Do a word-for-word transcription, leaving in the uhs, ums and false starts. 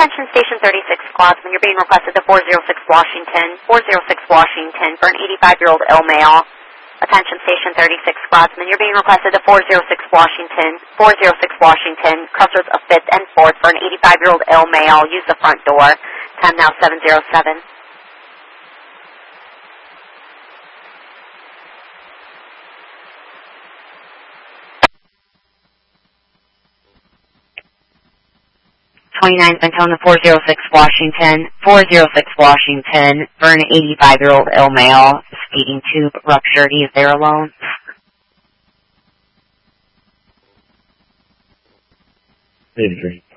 Attention Station thirty-six, Klotzman. You're being requested to four oh six Washington, four oh six Washington for an eighty-five-year-old ill male. Attention Station thirty-six, Klotzman. You're being requested to four oh six Washington, four oh six Washington, crossroads of fifth and fourth for an eighty-five-year-old ill male. Use the front door. Time now seven oh seven. twenty-nine Fentona, four oh six Washington, four oh six Washington, for an eighty-five-year-old ill male, feeding tube ruptured. He is there alone. eighty-three.